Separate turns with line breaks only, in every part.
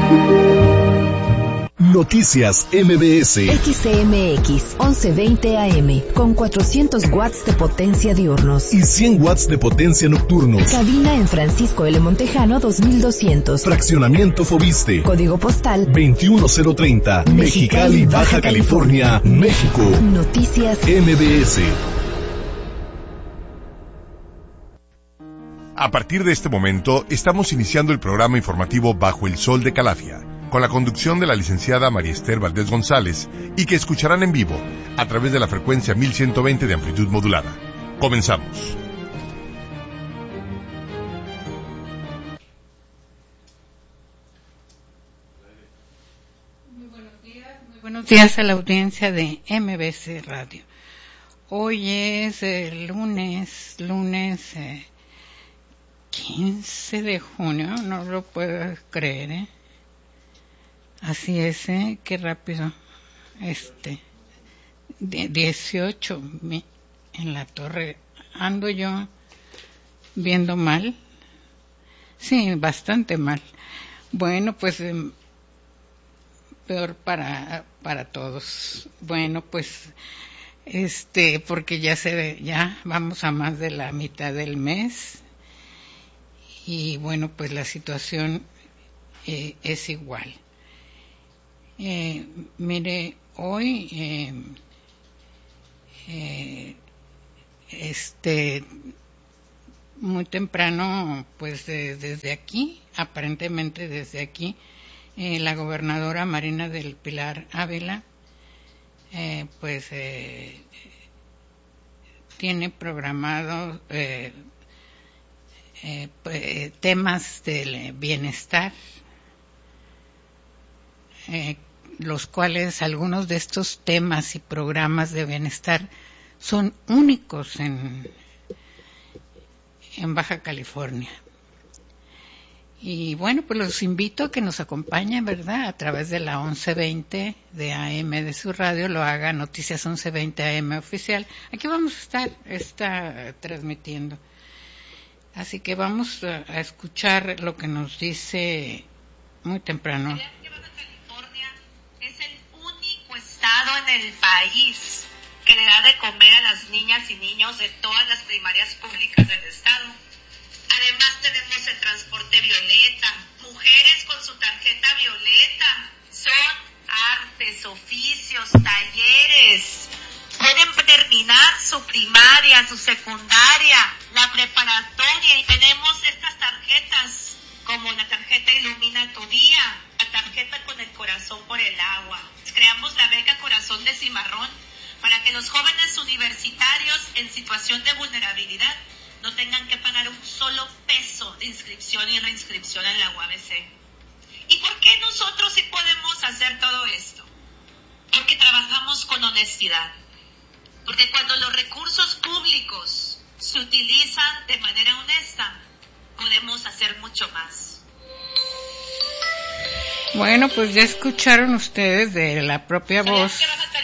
Noticias MBS.
XCMX 1120 AM con 400 watts de potencia diurnos
y 100 watts de potencia nocturnos.
Cabina en Francisco L. Montejano 2200.
Fraccionamiento Fobiste.
Código postal
21030. Mexicali, Baja California, México.
Noticias
MBS.
A partir de este momento, estamos iniciando el programa informativo Bajo el Sol de Calafia, con la conducción de la licenciada María Esther Valdés González, y que escucharán en vivo a través de la frecuencia 1120 de amplitud modulada. Comenzamos.
Muy buenos días a la audiencia de MBC Radio. Hoy es lunes 15 de junio, no lo puedo creer, ¿eh? Así es, qué rápido. 18 en la torre. ¿Ando yo viendo mal? Sí, bastante mal. Bueno, pues peor para todos. Bueno, pues porque ya vamos a más de la mitad del mes y bueno, pues la situación es igual. Mire, hoy muy temprano, pues desde aquí, aparentemente desde aquí, la gobernadora Marina del Pilar Ávila, tiene programado temas del bienestar, los cuales algunos de estos temas y programas de bienestar son únicos en Baja California. Y bueno, pues los invito a que nos acompañen, ¿verdad? A través de la 1120 de AM de su radio, lo haga Noticias 1120 AM oficial. Aquí vamos a estar transmitiendo. Así que vamos a escuchar lo que nos dice muy temprano.
En el país que le da de comer a las niñas y niños de todas las primarias públicas del estado. Además tenemos el transporte violeta, mujeres con su tarjeta violeta, son artes, oficios, talleres, pueden terminar su primaria, su secundaria, la preparatoria, y tenemos estas tarjetas como la tarjeta Ilumina tu Día, la tarjeta con el corazón por el agua. Creamos la beca Corazón de Cimarrón para que los jóvenes universitarios en situación de vulnerabilidad no tengan que pagar un solo peso de inscripción y reinscripción en la UABC. ¿Y por qué nosotros sí podemos hacer todo esto? Porque trabajamos con honestidad. Porque cuando los recursos públicos se utilizan de manera honesta, podemos hacer mucho más.
Bueno, pues ya escucharon ustedes de la propia voz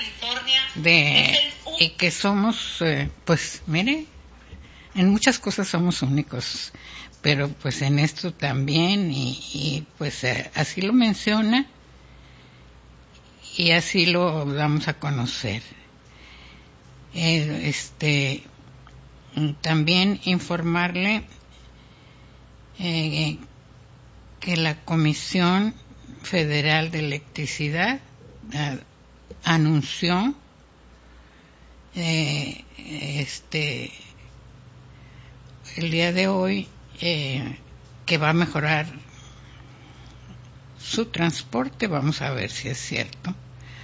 y que somos, pues mire, en muchas cosas somos únicos, pero pues en esto también y pues así lo menciona y así lo damos a conocer. También informarle que la Comisión Federal de Electricidad anunció el día de hoy que va a mejorar su transporte. Vamos a ver si es cierto.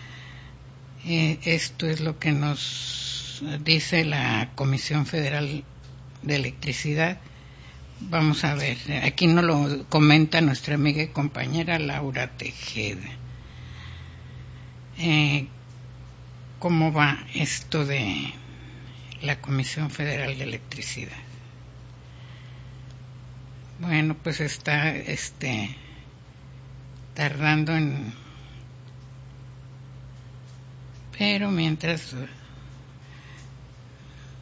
Esto es lo que nos dice la Comisión Federal de Electricidad. Vamos a ver, aquí nos lo comenta nuestra amiga y compañera Laura Tejeda. ¿Cómo va esto de la Comisión Federal de Electricidad? Bueno, pues está tardando en... Pero mientras...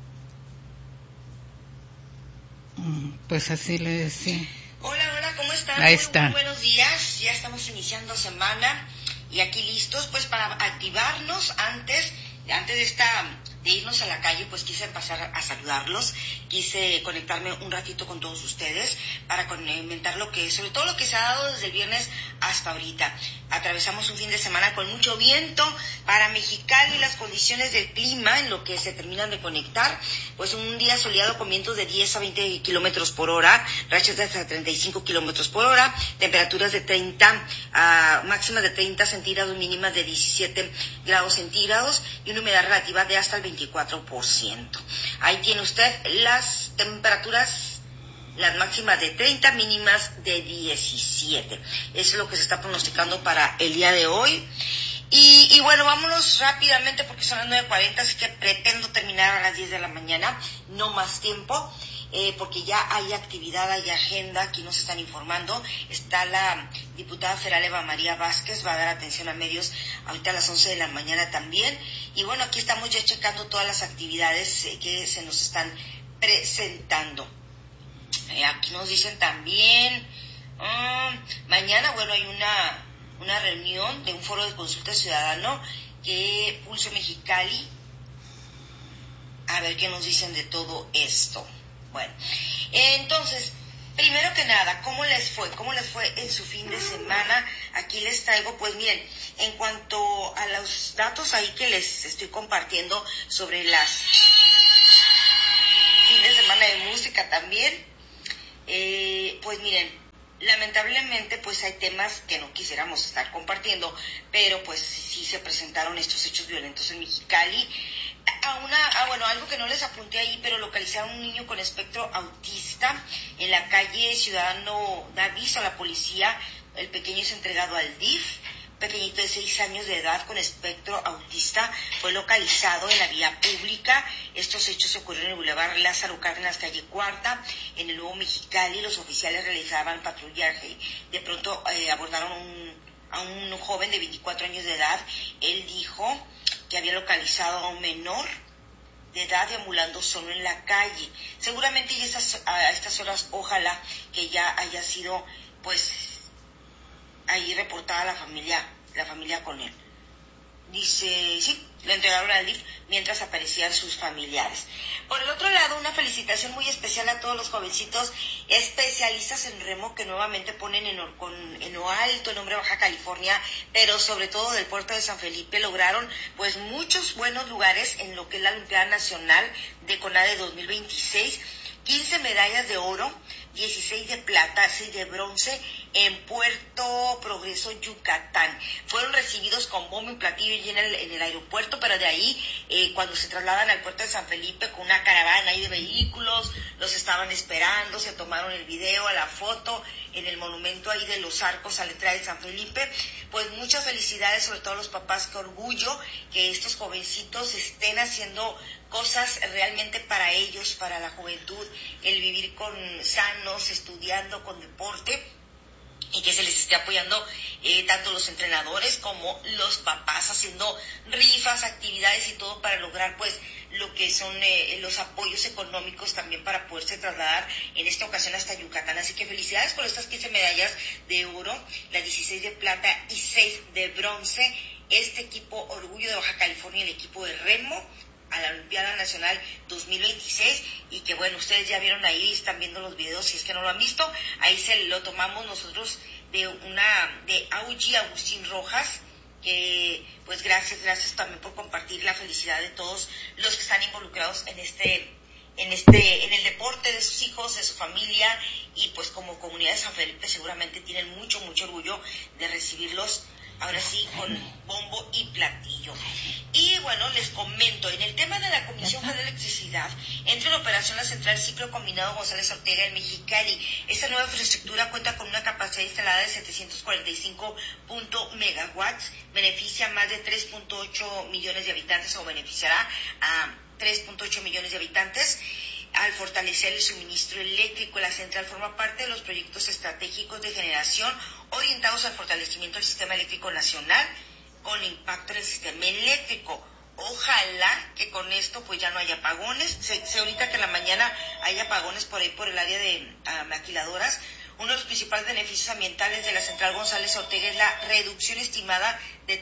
Pues así le decía.
Hola, ¿cómo estás?
tal?
Ahí está.
Muy buenos días, ya estamos iniciando semana y aquí listos pues para activarnos antes de irnos a la calle. Pues quise pasar a saludarlos, quise conectarme un ratito con todos ustedes para comentar sobre todo lo que se ha dado desde el viernes hasta ahorita. Atravesamos un fin de semana con mucho viento para Mexicali, las condiciones del clima en lo que se terminan de conectar, pues un día soleado con vientos de 10 a 20 kilómetros por hora, rachas de hasta 35 kilómetros por hora, temperaturas de 30 máximas de 30 centígrados, mínimas de 17 grados centígrados y una humedad relativa de hasta el 24%. Ahí tiene usted las temperaturas, las máximas de 30, mínimas de 17. Eso es lo que se está pronosticando para el día de hoy. Y bueno, vámonos rápidamente porque son las 9:40, así que pretendo terminar a las 10 de la mañana, no más tiempo, porque ya hay actividad, hay agenda, aquí nos están informando. Está la diputada federal Eva María Vázquez, va a dar atención a medios ahorita a las 11 de la mañana también. Y bueno, aquí estamos ya checando todas las actividades que se nos están presentando. Aquí nos dicen también, mañana, bueno, hay una reunión de un foro de consulta ciudadano que Pulso Mexicali. A ver qué nos dicen de todo esto. Bueno, entonces, primero que nada, ¿cómo les fue? ¿Cómo les fue en su fin de semana? Aquí les traigo, pues miren, en cuanto a los datos ahí que les estoy compartiendo sobre las fin de semana de música también, pues miren, lamentablemente pues hay temas que no quisiéramos estar compartiendo, pero pues sí se presentaron estos hechos violentos en Mexicali. Bueno, algo que no les apunté ahí, pero localizaron un niño con espectro autista en la calle Ciudadano, da aviso a la policía. El pequeño es entregado al DIF. Pequeñito de 6 años de edad con espectro autista fue localizado en la vía pública. Estos hechos ocurrieron en el Boulevard Lázaro Cárdenas, calle Cuarta, en el Nuevo Mexicali. Los oficiales realizaban patrullaje. De pronto abordaron a un joven de 24 años de edad. Él dijo que había localizado a un menor de edad deambulando solo en la calle. Seguramente a estas horas, ojalá que ya haya sido, pues, ahí reportada la familia con él. Dice, sí, lo entregaron al DIF mientras aparecían sus familiares. Por el otro lado, una felicitación muy especial a todos los jovencitos especialistas en remo que nuevamente ponen en lo alto el nombre de Baja California, pero sobre todo del puerto de San Felipe. Lograron pues muchos buenos lugares en lo que es la Olimpiada Nacional de CONADE 2026, 15 medallas de oro, 16 de plata, 6 de bronce en Puerto Progreso, Yucatán. Fueron recibidos con bombo y platillo y en el aeropuerto, pero de ahí, cuando se trasladan al puerto de San Felipe con una caravana ahí de vehículos, los estaban esperando, se tomaron el video, la foto en el monumento ahí de los arcos a la entrada de San Felipe. Pues muchas felicidades, sobre todo a los papás, qué orgullo que estos jovencitos estén haciendo cosas realmente para ellos, para la juventud, el vivir sanos, estudiando con deporte, y que se les esté apoyando tanto los entrenadores como los papás, haciendo rifas, actividades y todo para lograr pues lo que son los apoyos económicos también para poderse trasladar en esta ocasión hasta Yucatán. Así que felicidades por estas 15 medallas de oro, las 16 de plata y 6 de bronce. Este equipo Orgullo de Baja California, el equipo de remo a la Olimpiada Nacional 2026, y que bueno, ustedes ya vieron ahí, están viendo los videos, si es que no lo han visto, ahí se lo tomamos nosotros de Augie Agustín Rojas, que pues gracias también por compartir la felicidad de todos los que están involucrados en el deporte de sus hijos, de su familia, y pues como comunidad de San Felipe seguramente tienen mucho orgullo de recibirlos ahora sí con bombo y platillo. Y bueno, les comento, en el tema de la Comisión Federal de Electricidad, entra en operación la central ciclo combinado González Ortega en Mexicali. Esta nueva infraestructura cuenta con una capacidad instalada de 745 megawatts, beneficia a más de 3.8 millones de habitantes, o beneficiará a 3.8 millones de habitantes. Al fortalecer el suministro eléctrico, la central forma parte de los proyectos estratégicos de generación orientados al fortalecimiento del sistema eléctrico nacional con impacto en el sistema eléctrico. Ojalá que con esto pues ya no haya apagones. Sé ahorita que en la mañana hay apagones por ahí por el área de maquiladoras. Uno de los principales beneficios ambientales de la central González Ortega es la reducción estimada de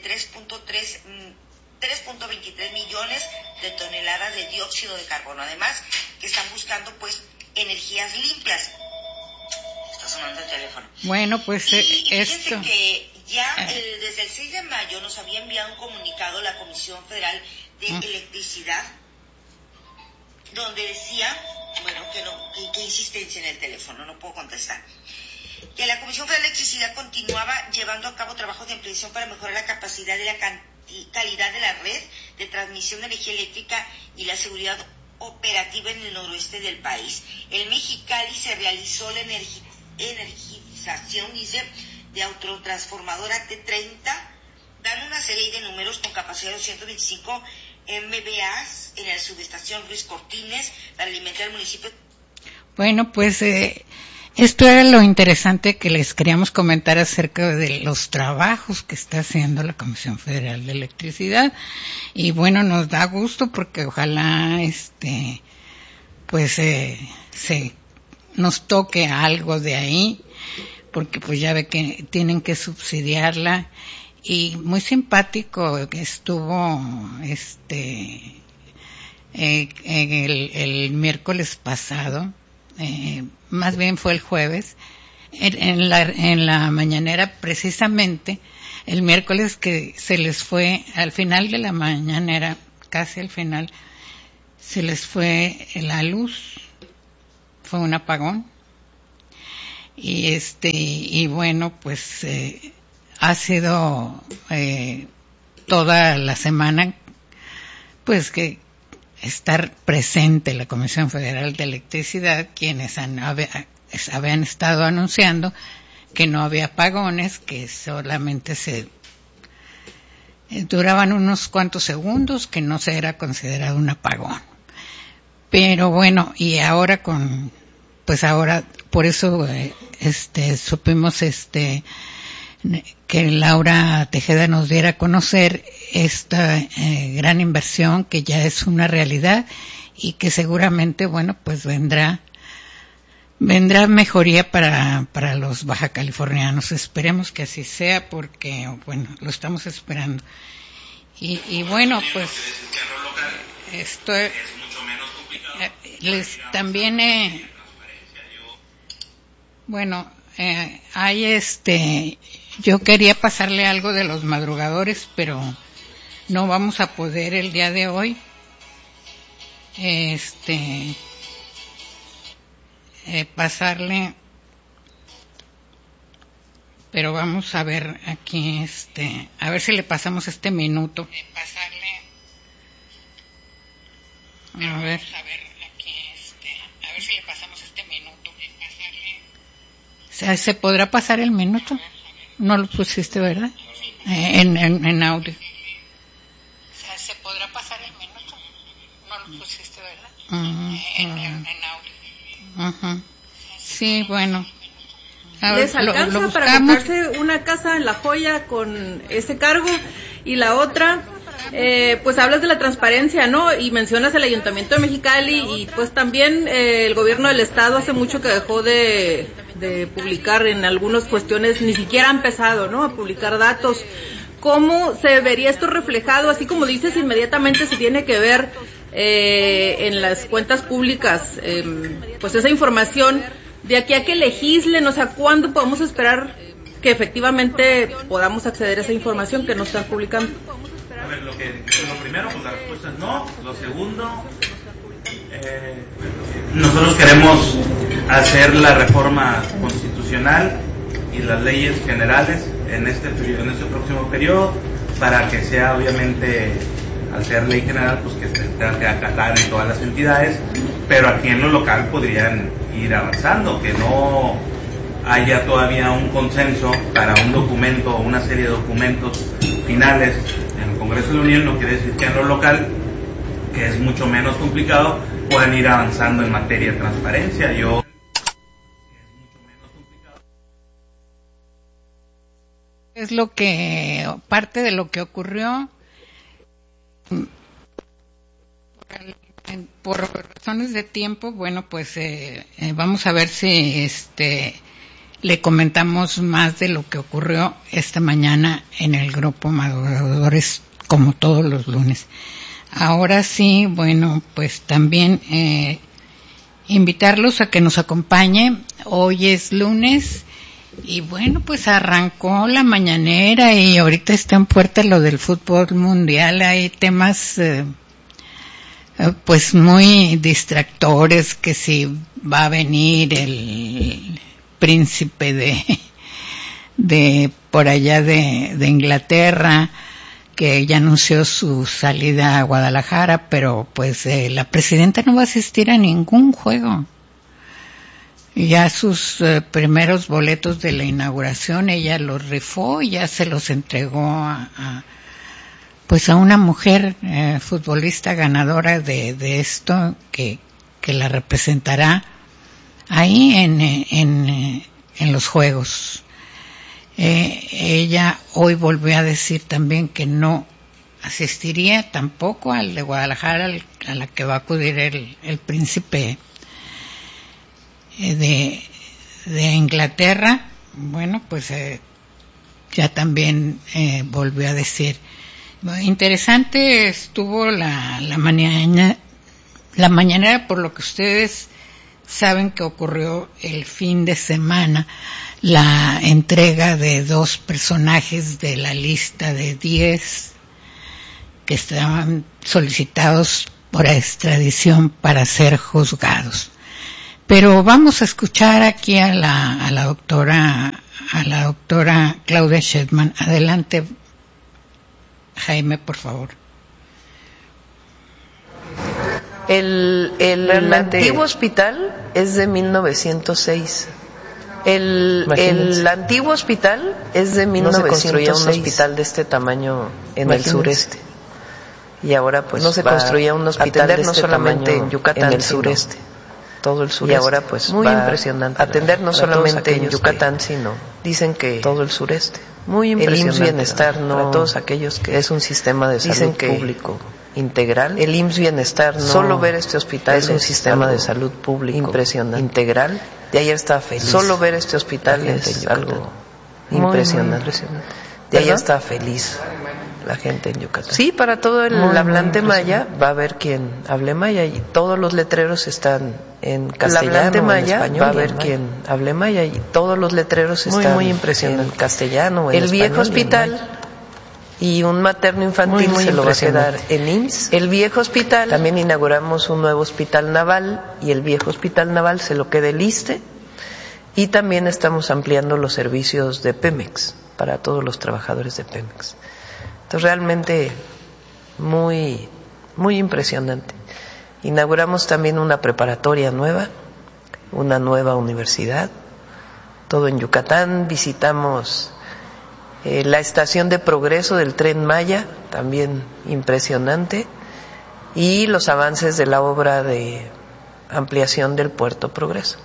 3.23 millones de toneladas de dióxido de carbono. Además, que están buscando pues energías limpias. Está sonando el teléfono.
Bueno, pues
fíjense que ya desde el 6 de mayo nos había enviado un comunicado la Comisión Federal de Electricidad, donde decía, bueno, que insistencia en el teléfono, no puedo contestar, que la Comisión Federal de Electricidad continuaba llevando a cabo trabajos de ampliación para mejorar la capacidad y la calidad de la red de transmisión de energía eléctrica y la seguridad operativa en el noroeste del país. En Mexicali se realizó la energización, dice, de autotransformadora T30, dan una serie de números con capacidad de 225 MVA en la subestación Luis Cortines para alimentar el municipio.
Bueno, pues esto era lo interesante que les queríamos comentar acerca de los trabajos que está haciendo la Comisión Federal de Electricidad. Y bueno, nos da gusto porque ojalá nos toque algo de ahí, porque pues ya ve que tienen que subsidiarla. Y muy simpático que estuvo el miércoles pasado, más bien fue el jueves, en la mañanera, precisamente el miércoles, que se les fue al final de la mañanera, casi al final, se les fue la luz, fue un apagón. Y bueno, pues ha sido toda la semana pues que estar presente la Comisión Federal de Electricidad, quienes habían estado anunciando que no había apagones, que solamente se duraban unos cuantos segundos, que no se era considerado un apagón. Pero bueno, y ahora ahora por eso supimos que Laura Tejeda nos diera a conocer esta gran inversión que ya es una realidad y que seguramente, bueno, pues vendrá mejoría para los bajacalifornianos. Esperemos que así sea, porque, bueno, lo estamos esperando. Y bueno, pues esto también bueno, hay yo quería pasarle algo de los madrugadores, pero no vamos a poder el día de hoy. Pasarle, pero vamos a ver aquí, a ver si le pasamos este minuto. A ver si le pasamos este minuto. ¿Se podrá pasar el minuto? No lo pusiste, ¿verdad? En audio. ¿Se podrá pasar el minuto? No lo pusiste, ¿verdad? En audio. Sí, bueno.
Les alcanza para comprarse una casa en La Joya con ese cargo, y la otra, pues hablas de la transparencia, ¿no? Y mencionas el Ayuntamiento de Mexicali, y pues también el gobierno del estado hace mucho que dejó de publicar en algunas cuestiones, ni siquiera ha empezado, ¿no?, a publicar datos. ¿Cómo se vería esto reflejado? Así como dices, inmediatamente se tiene que ver en las cuentas públicas, pues esa información, de aquí a que legislen, o sea, ¿cuándo podemos esperar que efectivamente podamos acceder a esa información que no están publicando?
A ver, lo primero, pues la respuesta es no. Lo segundo, nosotros queremos hacer la reforma constitucional y las leyes generales en este próximo periodo, para que sea, obviamente, al ser ley general, pues que se tenga que acatar en todas las entidades, pero aquí en lo local podrían ir avanzando, que no haya todavía un consenso para un documento o una serie de documentos finales en el Congreso de la Unión. No quiere decir que en lo local, que es mucho menos complicado, puedan ir avanzando en materia de transparencia.
Es parte de lo que ocurrió. Por razones de tiempo, bueno, pues vamos a ver si le comentamos más de lo que ocurrió esta mañana en el grupo Madrugadores, como todos los lunes. Ahora sí, bueno, pues también invitarlos a que nos acompañen. Hoy es lunes y bueno, pues arrancó la mañanera y ahorita está en puerta lo del fútbol mundial. Hay temas pues muy distractores, que si va a venir el príncipe de por allá de Inglaterra, que ya anunció su salida a Guadalajara, pero pues la presidenta no va a asistir a ningún juego. Ya sus primeros boletos de la inauguración ella los rifó y ya se los entregó a una mujer futbolista ganadora de esto que la representará ahí en los juegos. Ella hoy volvió a decir también que no asistiría tampoco al de Guadalajara, a la que va a acudir el príncipe de Inglaterra. Bueno, pues ya también volvió a decir. Interesante estuvo la mañanera, por lo que ustedes saben que ocurrió el fin de semana, la entrega de 2 personajes de la lista de 10 que estaban solicitados por extradición para ser juzgados. Pero vamos a escuchar aquí a la doctora Claudia Sheinbaum. Adelante, Jaime, por favor.
El antiguo hospital es de 1906. El antiguo hospital es de 1906. No se construía un hospital de este tamaño en el sureste. Y ahora pues no se construía un hospital de no solamente en Yucatán, en el sureste, todo el sureste. Y ahora pues muy impresionante. Atender no solamente en Yucatán, sino dicen que todo el sureste. Muy impresionante. El IMSS Bienestar, no, para todos aquellos que es un sistema de salud público integral. El IMSS Bienestar, no, solo ver este hospital es un sistema de salud público impresionante, integral. De ayer estaba feliz. Solo ver este hospital es algo impresionante. De ayer estaba feliz la gente en Yucatán. Sí, para todo el hablante maya va a haber quien hable maya y todos los letreros están en castellano o en español. Va a haber quien hable maya y todos los letreros están muy impresionante en castellano o en español. El viejo hospital y un materno infantil muy se lo va a quedar en IMSS. El viejo hospital, también inauguramos un nuevo hospital naval y el viejo hospital naval se lo queda el ISSSTE, y también estamos ampliando los servicios de Pemex para todos los trabajadores de Pemex. Entonces realmente muy impresionante. Inauguramos también una preparatoria nueva, una nueva universidad, todo en Yucatán. Visitamos la estación de Progreso del Tren Maya, también impresionante, y los avances de la obra de ampliación del Puerto Progreso.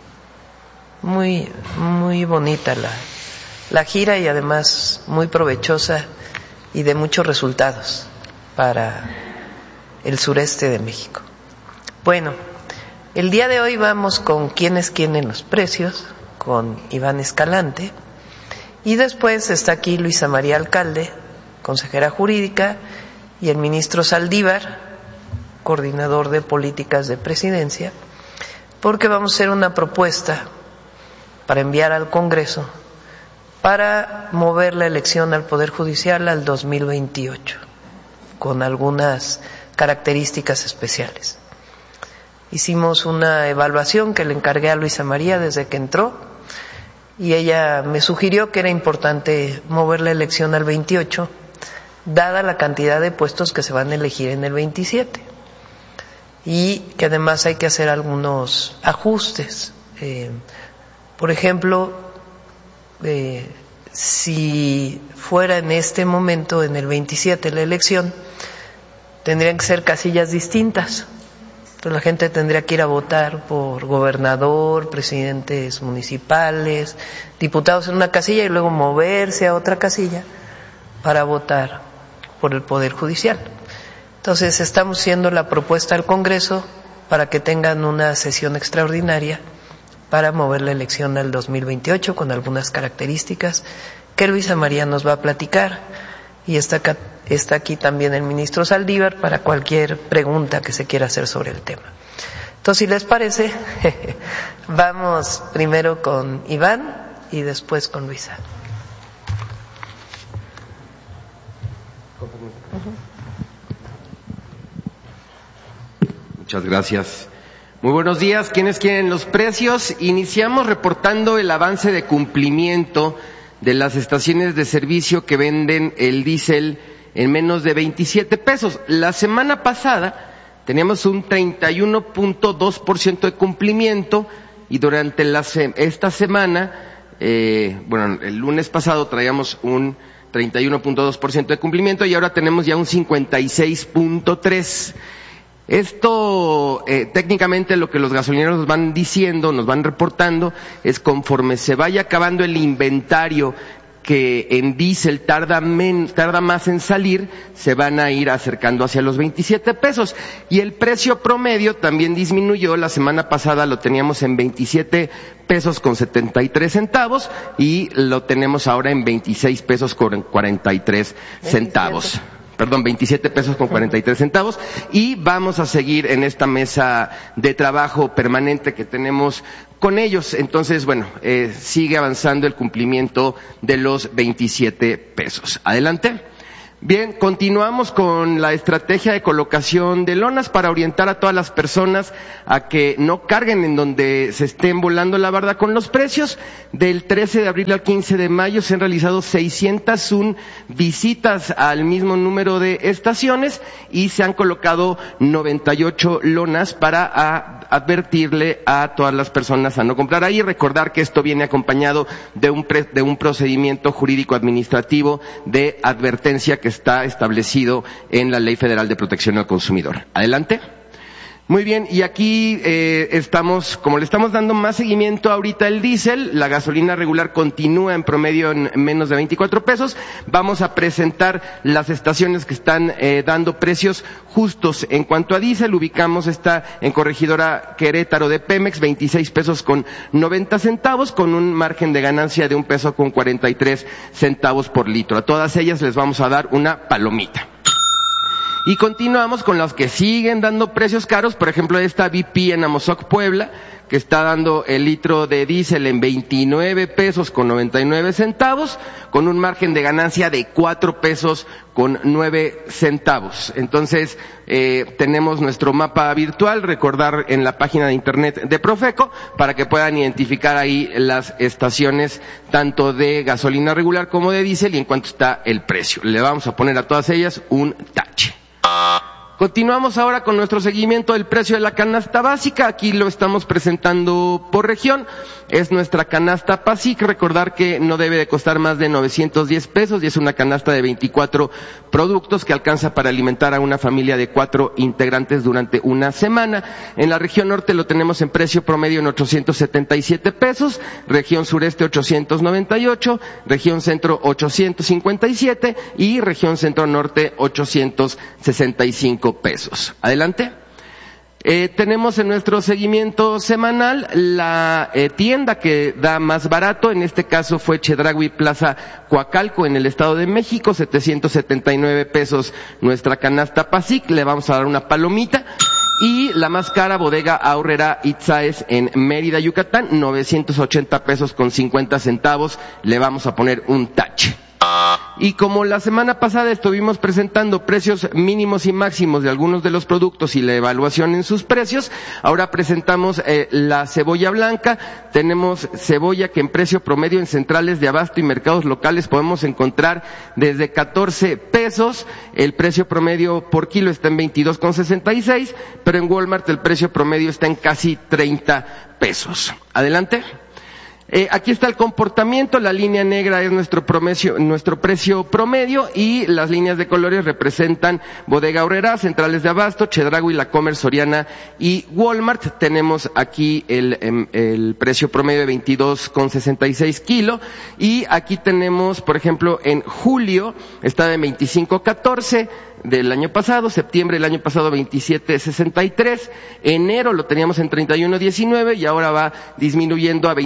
Muy bonita la gira y además muy provechosa y de muchos resultados para el sureste de México. Bueno, el día de hoy vamos con ¿Quién es quién en los precios?, con Iván Escalante, y después está aquí Luisa María Alcalde, consejera jurídica, y el ministro Saldívar, coordinador de políticas de presidencia, porque vamos a hacer una propuesta para enviar al Congreso para mover la elección al Poder Judicial al 2028, con algunas características especiales. Hicimos una evaluación que le encargué a Luisa María desde que entró, y ella me sugirió que era importante mover la elección al 28, dada la cantidad de puestos que se van a elegir en el 27, y que además hay que hacer algunos ajustes. Por ejemplo, si fuera en este momento, en el 27, la elección, tendrían que ser casillas distintas. Entonces la gente tendría que ir a votar por gobernador, presidentes municipales, diputados en una casilla y luego moverse a otra casilla para votar por el Poder Judicial. Entonces estamos haciendo la propuesta al Congreso para que tengan una sesión extraordinaria para mover la elección al 2028 con algunas características que Luisa María nos va a platicar. Y está aquí también el ministro Saldívar para cualquier pregunta que se quiera hacer sobre el tema. Entonces, si les parece, vamos primero con Iván y después con Luisa.
Muchas gracias. Muy buenos días. ¿Quiénes quieren los precios? Iniciamos reportando el avance de cumplimiento de las estaciones de servicio que venden el diésel en menos de 27 pesos. La semana pasada teníamos un 31.2% de cumplimiento y durante esta semana, el lunes pasado traíamos un 31.2% de cumplimiento y ahora tenemos ya un 56.3%. Esto, técnicamente lo que los gasolineros nos van diciendo, nos van reportando, es conforme se vaya acabando el inventario que en diésel tarda más en salir, se van a ir acercando hacia los 27 pesos. Y el precio promedio también disminuyó. La semana pasada lo teníamos en 27 pesos con 73 centavos y lo tenemos ahora en 26 pesos con 43 centavos. 27 pesos con 43 centavos, y vamos a seguir en esta mesa de trabajo permanente que tenemos con ellos. Entonces, sigue avanzando el cumplimiento de los 27 pesos. Adelante. Bien, continuamos con la estrategia de colocación de lonas para orientar a todas las personas a que no carguen en donde se estén volando la barda con los precios. Del 13 de abril al 15 de mayo se han realizado 601 visitas al mismo número de estaciones y se han colocado 98 lonas para advertirle a todas las personas a no comprar ahí. Recordar que esto viene acompañado de un procedimiento jurídico administrativo de advertencia que está establecido en la Ley Federal de Protección al Consumidor. Adelante. Muy bien, y aquí como le estamos dando más seguimiento ahorita al diésel, la gasolina regular continúa en promedio en menos de 24 pesos. Vamos a presentar las estaciones que están dando precios justos. En cuanto a diésel, ubicamos esta en Corregidora Querétaro de Pemex, 26 pesos con 90 centavos, con un margen de ganancia de 1 peso con 43 centavos por litro. A todas ellas les vamos a dar una palomita. Y continuamos con las que siguen dando precios caros, por ejemplo esta BP en Amozoc, Puebla, que está dando el litro de diésel en 29 pesos con 99 centavos, con un margen de ganancia de 4 pesos con 9 centavos. Entonces, tenemos nuestro mapa virtual, recordar en la página de internet de Profeco, para que puedan identificar ahí las estaciones tanto de gasolina regular como de diésel y en cuánto está el precio. Le vamos a poner a todas ellas un tache. Continuamos ahora con nuestro seguimiento del precio de la canasta básica. Aquí lo estamos presentando por región. Es nuestra canasta PASIC. Recordar que no debe de costar más de 910 pesos y es una canasta de 24 productos que alcanza para alimentar a una familia de 4 integrantes durante una semana. En la región norte lo tenemos en precio promedio en 877 pesos, región sureste 898, región centro 857 y región centro norte 865 pesos. Adelante. Tenemos en nuestro seguimiento semanal la tienda que da más barato, en este caso fue Chedraui Plaza Coacalco en el Estado de México, 779 pesos nuestra canasta PASIC, le vamos a dar una palomita. Y la más cara, Bodega Aurrera Itzaes en Mérida, Yucatán, 980 pesos con 50 centavos, le vamos a poner un tache. Y como la semana pasada estuvimos presentando precios mínimos y máximos de algunos de los productos y la evaluación en sus precios, ahora presentamos la cebolla blanca. Tenemos cebolla que en precio promedio en centrales de abasto y mercados locales podemos encontrar desde 14 pesos. El precio promedio por kilo está en 22,66, pero en Walmart el precio promedio está en casi 30 pesos. Adelante. Aquí está el comportamiento, la línea negra es nuestro precio promedio y las líneas de colores representan Bodega Aurrerá, Centrales de Abasto, Chedraui, La Comer, Soriana y Walmart. Tenemos aquí el precio promedio de 22,66 kilo y aquí tenemos, por ejemplo, en julio está en 25,14 del año pasado, septiembre del año pasado 27.63, enero lo teníamos en 31.19 y ahora va disminuyendo a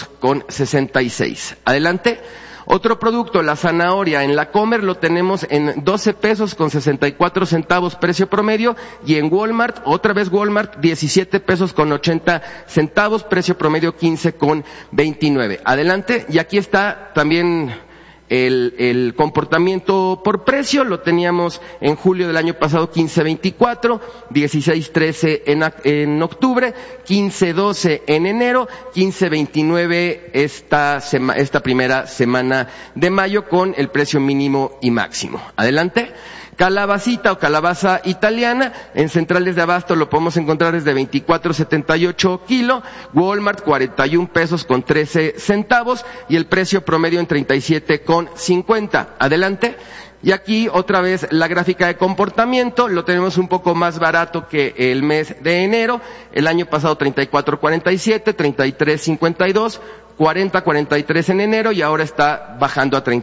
22.66. Adelante. Otro producto, la zanahoria, en La Comer lo tenemos en 12 pesos con 64 centavos precio promedio y en Walmart, otra vez Walmart, 17 pesos con 80 centavos precio promedio 15,29. Adelante. Y aquí está también el comportamiento por precio, lo teníamos en julio del año pasado 15.24, 16.13 en octubre, 15.12 en enero, 15.29 esta primera semana de mayo con el precio mínimo y máximo. Adelante. Calabacita o calabaza italiana, en Centrales de Abasto lo podemos encontrar desde 24.78 kilo, Walmart 41 pesos con 13 centavos y el precio promedio en 37,50. Adelante. Y aquí otra vez la gráfica de comportamiento, lo tenemos un poco más barato que el mes de enero, el año pasado 34.47, 33.52, 40.43 en enero y ahora está bajando a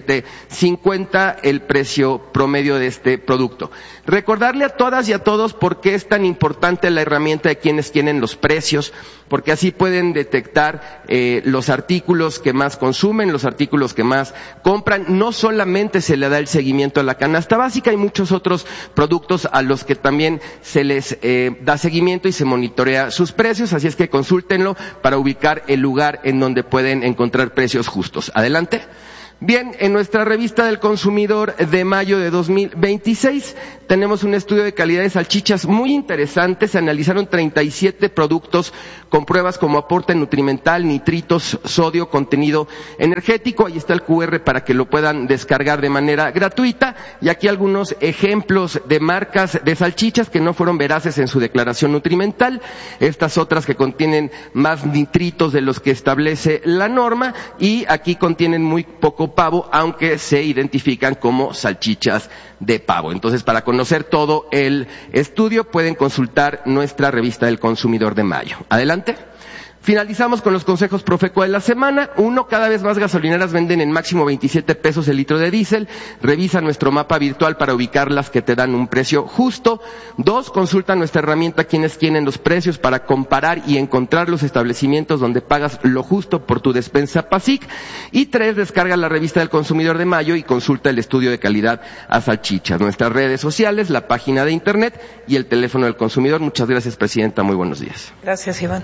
37.50 el precio promedio de este producto. Recordarle a todas y a todos por qué es tan importante la herramienta de quienes tienen los precios, porque así pueden detectar los artículos que más consumen, los artículos que más compran. No solamente se le da el seguimiento a la canasta básica, hay muchos otros productos a los que también se les da seguimiento y se monitorea sus precios, así es que consúltenlo para ubicar el lugar en donde pueden encontrar precios justos. Adelante. Bien, en nuestra revista del consumidor de mayo de 2026 tenemos un estudio de calidad de salchichas muy interesante. Se analizaron 37 productos con pruebas como aporte nutrimental, nitritos, sodio, contenido energético. Ahí está el QR para que lo puedan descargar de manera gratuita. Y aquí algunos ejemplos de marcas de salchichas que no fueron veraces en su declaración nutrimental. Estas otras que contienen más nitritos de los que establece la norma. Y aquí contienen muy poco pavo, aunque se identifican como salchichas de pavo. Entonces, para conocer todo el estudio, pueden consultar nuestra revista del consumidor de mayo. Adelante. Finalizamos con los consejos Profeco de la semana. 1, cada vez más gasolineras venden en máximo 27 pesos el litro de diésel. Revisa nuestro mapa virtual para ubicar las que te dan un precio justo. 2, consulta nuestra herramienta Quienes Tienen los Precios para comparar y encontrar los establecimientos donde pagas lo justo por tu despensa PASIC. Y 3, descarga la revista del consumidor de mayo y consulta el estudio de calidad a salchichas. Nuestras redes sociales, la página de internet y el teléfono del consumidor. Muchas gracias, Presidenta. Muy buenos días.
Gracias, Iván.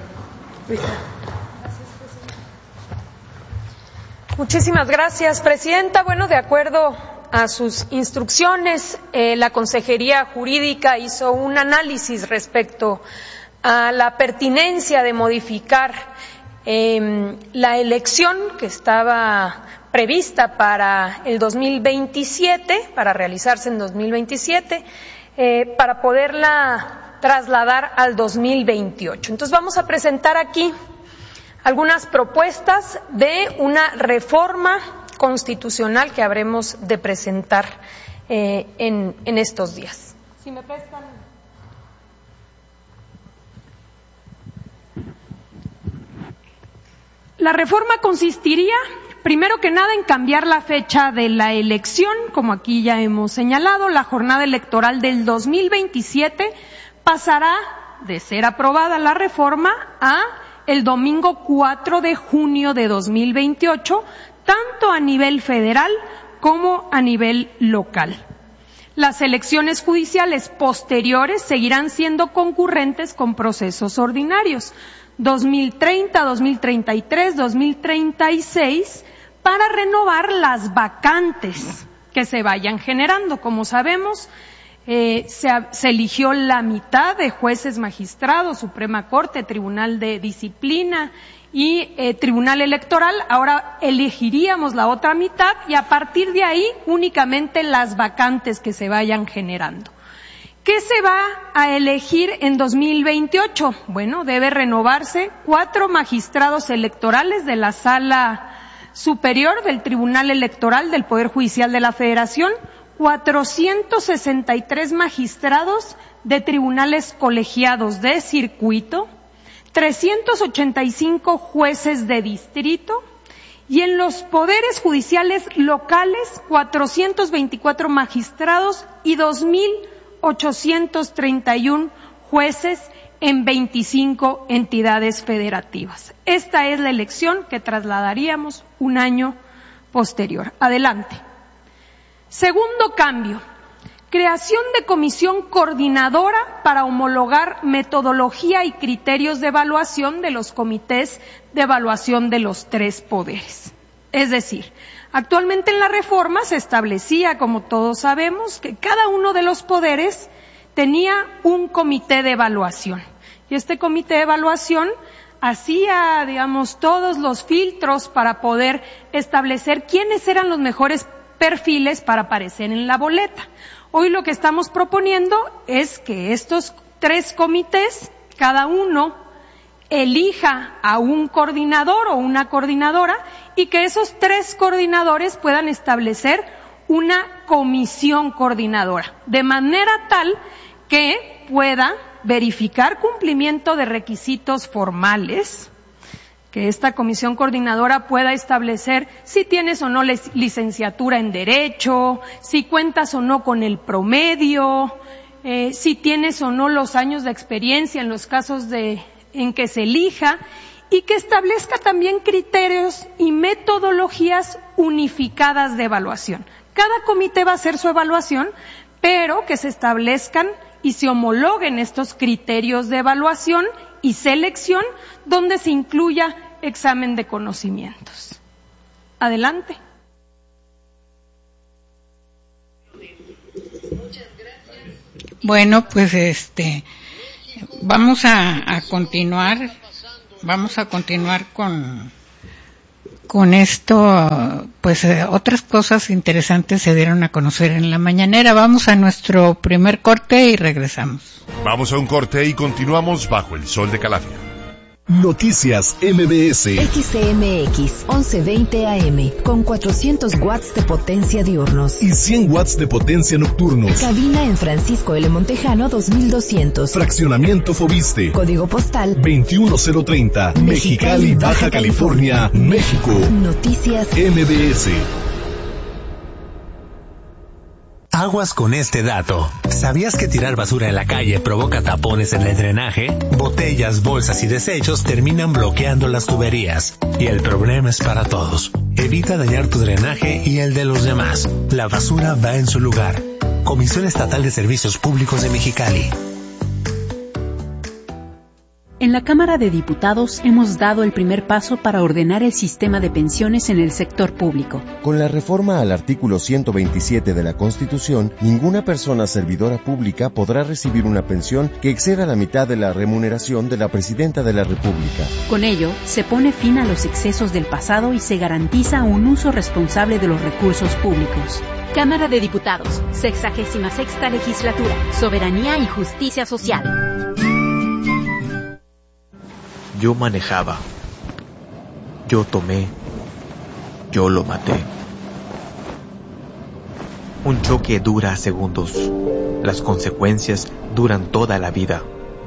Muchísimas gracias, Presidenta. Bueno, de acuerdo a sus instrucciones, la Consejería Jurídica hizo un análisis respecto a la pertinencia de modificar la elección que estaba prevista para el 2027, para realizarse en 2027, para poderla trasladar al 2028. Entonces vamos a presentar aquí algunas propuestas de una reforma constitucional que habremos de presentar en estos días. Si me prestan. La reforma consistiría, primero que nada, en cambiar la fecha de la elección, como aquí ya hemos señalado. La jornada electoral del 2027 pasará de ser aprobada la reforma a el domingo 4 de junio de 2028, tanto a nivel federal como a nivel local. Las elecciones judiciales posteriores seguirán siendo concurrentes con procesos ordinarios, 2030, 2033, 2036, para renovar las vacantes que se vayan generando. Como sabemos, se eligió la mitad de jueces magistrados, Suprema Corte, Tribunal de Disciplina y Tribunal Electoral. Ahora elegiríamos la otra mitad y a partir de ahí únicamente las vacantes que se vayan generando. ¿Qué se va a elegir en 2028? Bueno, debe renovarse 4 magistrados electorales de la Sala Superior del Tribunal Electoral del Poder Judicial de la Federación, 463 magistrados de tribunales colegiados de circuito, 385 jueces de distrito, y en los poderes judiciales locales 424 magistrados y 2.831 jueces en 25 entidades federativas. Esta es la elección que trasladaríamos un año posterior. Adelante. Segundo cambio, creación de comisión coordinadora para homologar metodología y criterios de evaluación de los comités de evaluación de los 3 poderes. Es decir, actualmente en la reforma se establecía, como todos sabemos, que cada uno de los poderes tenía un comité de evaluación. Y este comité de evaluación hacía, digamos, todos los filtros para poder establecer quiénes eran los mejores perfiles para aparecer en la boleta. Hoy lo que estamos proponiendo es que estos 3 comités, cada uno elija a un coordinador o una coordinadora y que esos 3 coordinadores puedan establecer una comisión coordinadora, de manera tal que pueda verificar cumplimiento de requisitos formales, que esta comisión coordinadora pueda establecer si tienes o no licenciatura en Derecho, si cuentas o no con el promedio, si tienes o no los años de experiencia en los casos en que se elija, y que establezca también criterios y metodologías unificadas de evaluación. Cada comité va a hacer su evaluación, pero que se establezcan y se homologuen estos criterios de evaluación y selección donde se incluya examen de conocimientos. Adelante.
Bueno, pues vamos a continuar con esto, pues otras cosas interesantes se dieron a conocer en la mañanera. Vamos a nuestro primer corte y regresamos.
Vamos a un corte y continuamos bajo el sol de Calafia.
Noticias MBS.
XCMX 1120 AM con 400 watts de potencia diurnos
y 100 watts de potencia nocturnos.
Cabina en Francisco L. Montejano 2200.
Fraccionamiento Fobiste.
Código postal
21030. Mexicali, Baja California, México.
Noticias
MBS.
Aguas con este dato. ¿Sabías que tirar basura en la calle provoca tapones en el drenaje? Botellas, bolsas y desechos terminan bloqueando las tuberías. Y el problema es para todos. Evita dañar tu drenaje y el de los demás. La basura va en su lugar. Comisión Estatal de Servicios Públicos de Mexicali.
En la Cámara de Diputados hemos dado el primer paso para ordenar el sistema de pensiones en el sector público.
Con la reforma al artículo 127 de la Constitución, ninguna persona servidora pública podrá recibir una pensión que exceda la mitad de la remuneración de la Presidenta de la República.
Con ello, se pone fin a los excesos del pasado y se garantiza un uso responsable de los recursos públicos. Cámara de Diputados, 66ª Legislatura, Soberanía y Justicia Social.
Yo manejaba, yo tomé, yo lo maté. Un choque dura segundos, las consecuencias duran toda la vida.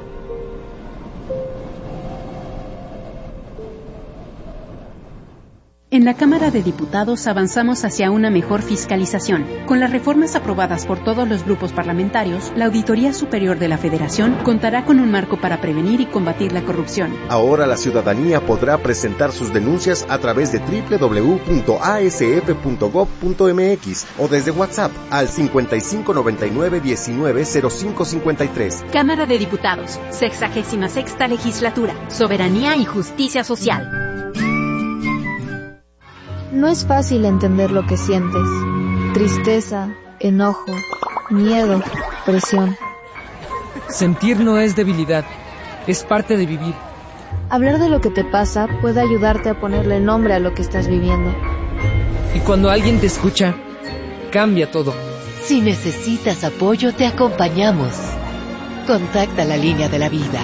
En la Cámara de Diputados avanzamos hacia una mejor fiscalización. Con las reformas aprobadas por todos los grupos parlamentarios, la Auditoría Superior de la Federación contará con un marco para prevenir y combatir la corrupción.
Ahora la ciudadanía podrá presentar sus denuncias a través de www.asf.gov.mx o desde WhatsApp al 5599-190553.
Cámara de Diputados, 66ª Legislatura, Soberanía y Justicia Social.
No es fácil entender lo que sientes. Tristeza, enojo, miedo, presión.
Sentir no es debilidad, es parte de vivir.
Hablar de lo que te pasa puede ayudarte a ponerle nombre a lo que estás viviendo.
Y cuando alguien te escucha, cambia todo.
Si necesitas apoyo, te acompañamos. Contacta la línea de la vida.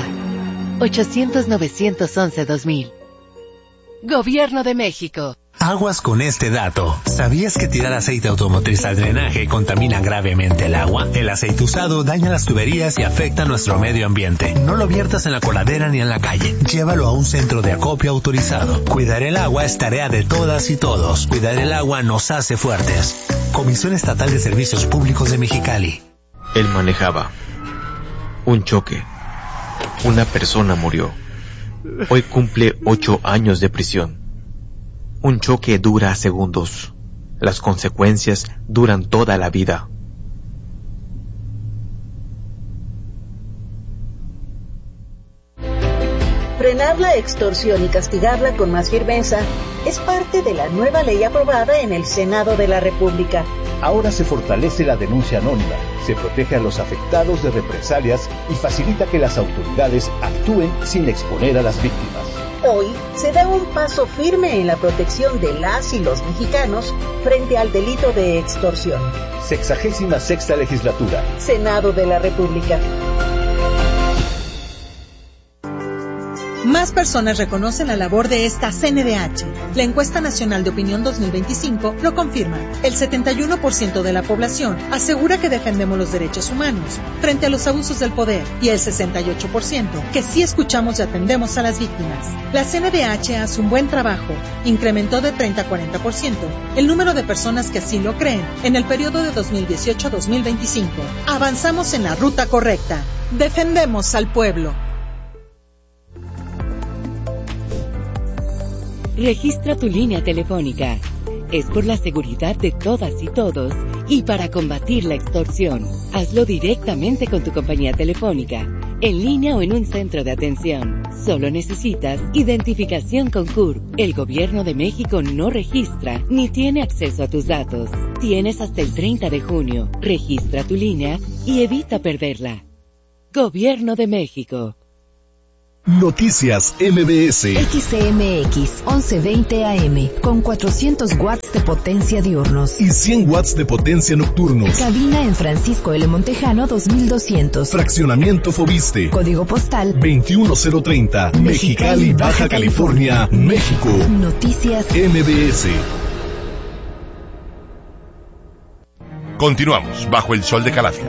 800-911-2000. Gobierno de México.
Aguas con este dato. ¿Sabías que tirar aceite automotriz al drenaje contamina gravemente el agua? El aceite usado daña las tuberías y afecta a nuestro medio ambiente. No lo viertas en la coladera ni en la calle. Llévalo a un centro de acopio autorizado. Cuidar el agua es tarea de todas y todos. Cuidar el agua nos hace fuertes. Comisión Estatal de Servicios Públicos de Mexicali.
Él manejaba. Un choque. Una persona murió. Hoy cumple 8 años de prisión. Un choque dura segundos. Las consecuencias duran toda la vida.
Frenar la extorsión y castigarla con más firmeza es parte de la nueva ley aprobada en el Senado de la República.
Ahora se fortalece la denuncia anónima, se protege a los afectados de represalias y facilita que las autoridades actúen sin exponer a las víctimas.
Hoy se da un paso firme en la protección de las y los mexicanos frente al delito de extorsión.
66ª Legislatura.
Senado de la República.
Más personas reconocen la labor de esta CNDH. La Encuesta Nacional de Opinión 2025 lo confirma. El 71% de la población asegura que defendemos los derechos humanos frente a los abusos del poder y el 68% que sí escuchamos y atendemos a las víctimas. La CNDH hace un buen trabajo. Incrementó de 30 a 40% el número de personas que así lo creen en el periodo de 2018 a 2025. Avanzamos en la ruta correcta. Defendemos al pueblo.
Registra tu línea telefónica. Es por la seguridad de todas y todos y para combatir la extorsión. Hazlo directamente con tu compañía telefónica, en línea o en un centro de atención. Solo necesitas identificación con CURP. El Gobierno de México no registra ni tiene acceso a tus datos. Tienes hasta el 30 de junio. Registra tu línea y evita perderla. Gobierno de México.
Noticias MBS.
XCMX 1120 AM con 400 watts de potencia diurnos
y 100 watts de potencia nocturnos.
Cabina en Francisco L. Montejano 2200.
Fraccionamiento Fobiste.
Código postal
21030. Mexicali, Baja California, México.
Noticias
MBS.
Continuamos bajo el sol de Calafia.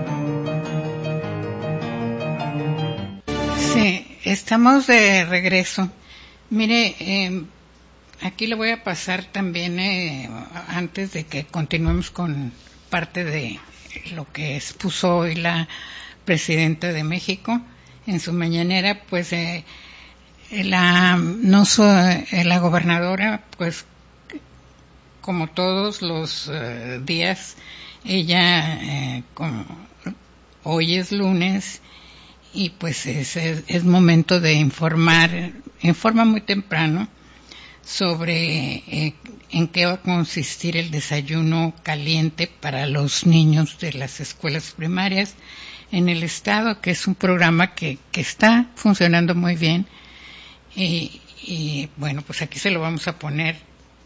Sí. Estamos de regreso. Mire, aquí le voy a pasar también, antes de que continuemos con parte de lo que expuso hoy la presidenta de México en su mañanera, pues la gobernadora, pues como todos los días, ella, hoy es lunes, y pues es momento de informar, informa muy temprano sobre en qué va a consistir el desayuno caliente para los niños de las escuelas primarias en el estado, que es un programa que está funcionando muy bien. Y bueno, pues aquí se lo vamos a poner.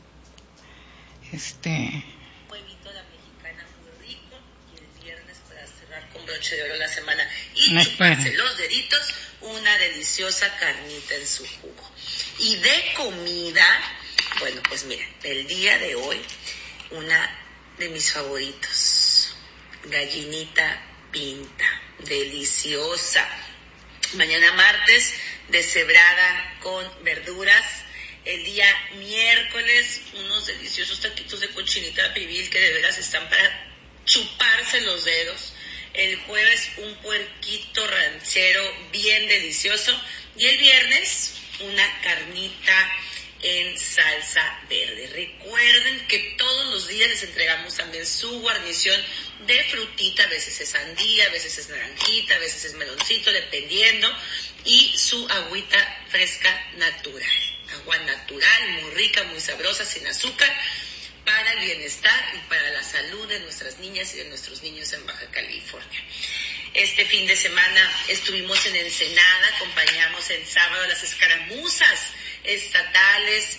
Huevito a la mexicana muy rico y el viernes para cerrar con broche de oro la semana y chuparse los deditos, una deliciosa carnita en su jugo. Y de comida, bueno, pues mira, el día de hoy, una de mis favoritos, gallinita pinta, deliciosa. Mañana martes, deshebrada con verduras. El día miércoles, unos deliciosos taquitos de cochinita pibil que de veras están para chuparse los dedos. El jueves, un puerquito ranchero bien delicioso. Y el viernes, una carnita en salsa verde. Recuerden que todos los días les entregamos también su guarnición de frutita, a veces es sandía, a veces es naranjita, a veces es meloncito, dependiendo, y su agüita fresca natural. Agua natural, muy rica, muy sabrosa, sin azúcar, para el bienestar y para la salud de nuestras niñas y de nuestros niños en Baja California. Este fin de semana estuvimos en Ensenada, acompañamos el sábado las escaramuzas estatales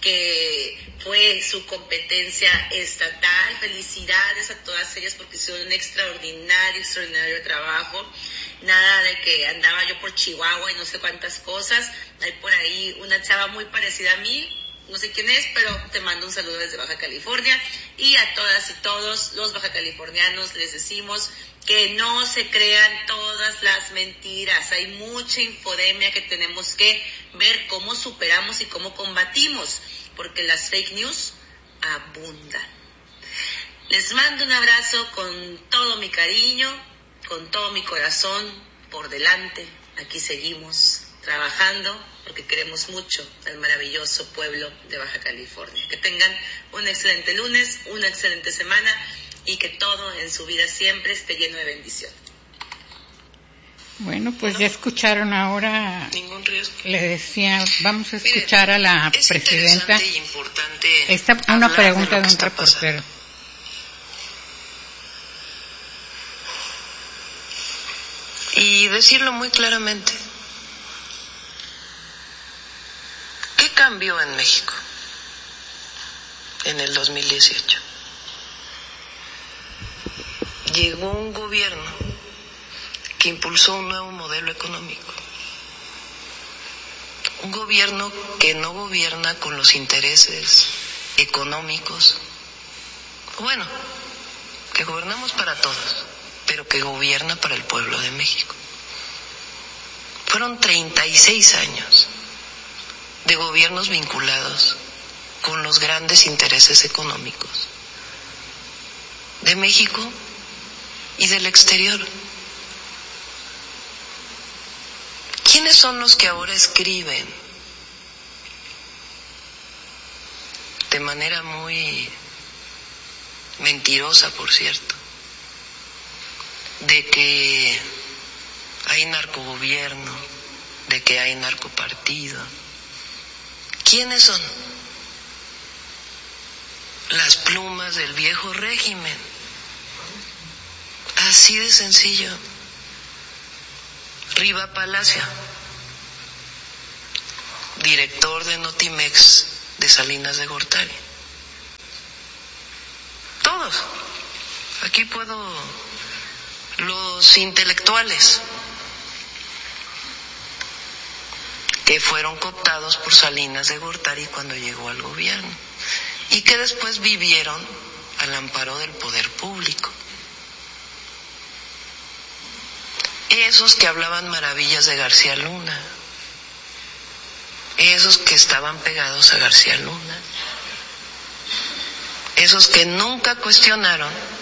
que fue su competencia estatal. Felicidades a todas ellas porque hicieron un extraordinario trabajo. Nada de que andaba yo por Chihuahua y no sé cuántas cosas. Hay por ahí una chava muy parecida a mí, no sé quién es, pero te mando un saludo desde Baja California. Y a todas y todos los bajacalifornianos les decimos que no se crean todas las mentiras. Hay mucha infodemia que tenemos que ver cómo superamos y cómo combatimos, porque las fake news abundan. Les mando un abrazo con todo mi cariño, con todo mi corazón por delante. Aquí seguimos trabajando porque queremos mucho al maravilloso pueblo de Baja California. Que tengan un excelente lunes, una excelente semana y que todo en su vida siempre esté lleno de bendición.
Bueno, pues ya escucharon ahora. Ningún riesgo. Le decía, vamos a escuchar a la presidenta.
Es importante.
Esta una pregunta de un reportero.
Y decirlo muy claramente. ¿Qué cambió en México en el 2018? Llegó un gobierno que impulsó un nuevo modelo económico. Un gobierno que no gobierna con los intereses económicos. Bueno, que gobernamos para todos, pero que gobierna para el pueblo de México. Fueron 36 años de gobiernos vinculados con los grandes intereses económicos de México y del exterior. ¿Quiénes son los que ahora escriben de manera muy mentirosa, por cierto, de que hay narcogobierno, de que hay narcopartido? ¿Quiénes son? Las plumas del viejo régimen. Así de sencillo. Riva Palacio, director de Notimex de Salinas de Gortari. Todos. Aquí puedo. Los intelectuales que fueron cooptados por Salinas de Gortari cuando llegó al gobierno y que después vivieron al amparo del poder público. Esos que hablaban maravillas de García Luna, esos que estaban pegados a García Luna, esos que nunca cuestionaron